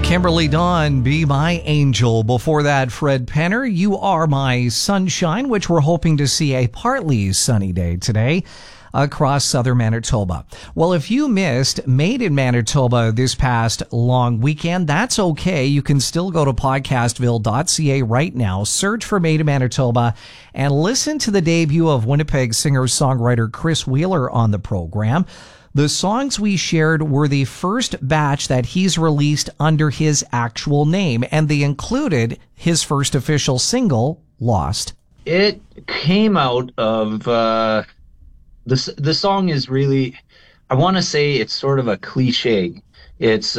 Kimberly Dawn, Be My Angel. Before that, Fred Penner, You Are My Sunshine, which we're hoping to see a partly sunny day today across southern Manitoba. Well, if you missed Made in Manitoba this past long weekend, that's okay. You can still go to podcastville.ca right now, search for Made in Manitoba, and listen to the debut of Winnipeg singer-songwriter Chris Wheeler on the program. The songs we shared were the first batch that he's released under his actual name, and they included his first official single, Lost. It came out of, the song is really, I want to say it's sort of a cliche. It's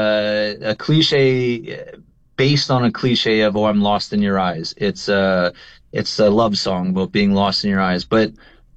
a cliche based on a cliche of, oh, I'm lost in your eyes. It's a love song about being lost in your eyes. But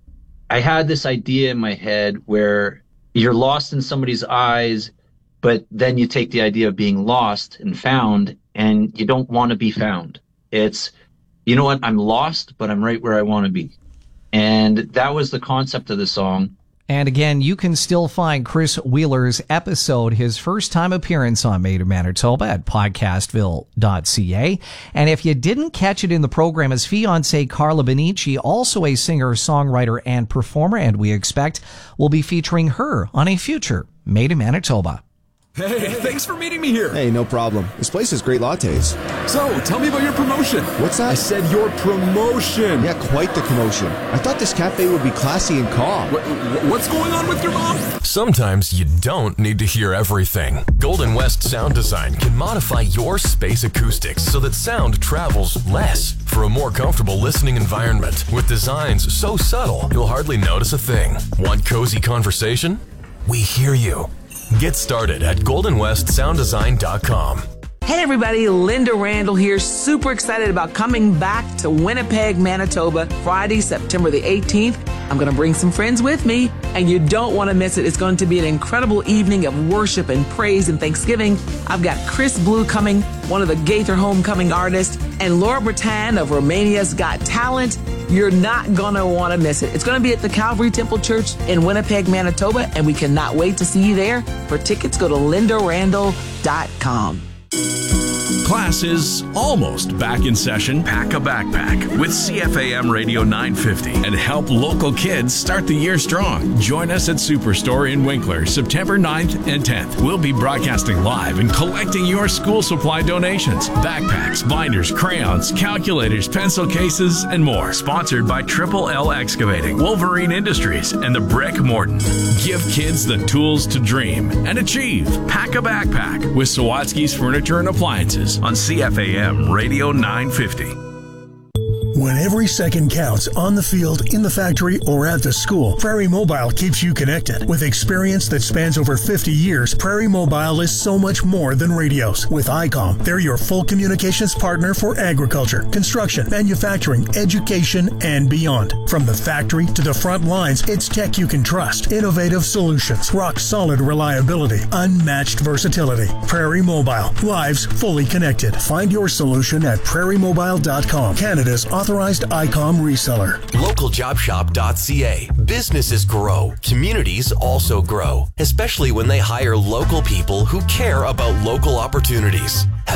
I had this idea in my head where you're lost in somebody's eyes, but then you take the idea of being lost and found, and you don't want to be found. It's, you know what, I'm lost, but I'm right where I want to be. And that was the concept of the song. And again, you can still find Chris Wheeler's episode, his first time appearance on Made in Manitoba, at podcastville.ca. And if you didn't catch it in the program, his fiancée Carla Benici, also a singer, songwriter, and performer, and we expect will be featuring her on a future Made in Manitoba. Hey, thanks for meeting me here. Hey, no problem. This place has great lattes. So, tell me about your promotion. What's that? I said your promotion. Yeah, quite the commotion. I thought this cafe would be classy and calm. What's going on with your mom? Sometimes you don't need to hear everything. Golden West Sound Design can modify your space acoustics so that sound travels less for a more comfortable listening environment. With designs so subtle, you'll hardly notice a thing. Want cozy conversation? We hear you. Get started at goldenwestsounddesign.com. Hey everybody, Linda Randall here. Super excited about coming back to Winnipeg, Manitoba, Friday, September the 18th. I'm going to bring some friends with me, and you don't want to miss it. It's going to be an incredible evening of worship and praise and thanksgiving. I've got Chris Blue coming, one of the Gaither Homecoming artists, and Laura Bretan of Romania's Got Talent. You're not going to want to miss it. It's going to be at the Calvary Temple Church in Winnipeg, Manitoba, and we cannot wait to see you there. For tickets, go to lindarandall.com. Class is almost back in session. Pack a backpack with CFAM Radio 950 and help local kids start the year strong. Join us at Superstore in Winkler, September 9th and 10th. We'll be broadcasting live and collecting your school supply donations. Backpacks, binders, crayons, calculators, pencil cases, and more. Sponsored by Triple L Excavating, Wolverine Industries, and the Brick Morton. Give kids the tools to dream and achieve. Pack a backpack with Sawatsky's Furniture and Appliances on CFAM Radio 950. When every second counts on the field, in the factory, or at the school, Prairie Mobile keeps you connected. With experience that spans over 50 years, Prairie Mobile is so much more than radios. With ICOM, they're your full communications partner for agriculture, construction, manufacturing, education, and beyond. From the factory to the front lines, it's tech you can trust. Innovative solutions, rock-solid reliability, unmatched versatility. Prairie Mobile, lives fully connected. Find your solution at prairiemobile.com, Canada's authorized ICOM reseller. LocalJobShop.ca. Businesses grow. Communities also grow, especially when they hire local people who care about local opportunities.